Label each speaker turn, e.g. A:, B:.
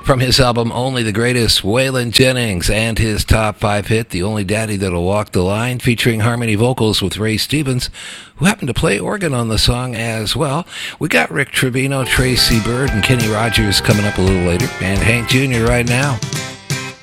A: From his album Only the Greatest, Waylon Jennings and his top 5 hit, The Only Daddy That'll Walk the Line, featuring harmony vocals with Ray Stevens, who happened to play organ on the song as well. We got Rick Trevino, Tracy Byrd, and Kenny Rogers coming up a little later, and Hank Jr. right now.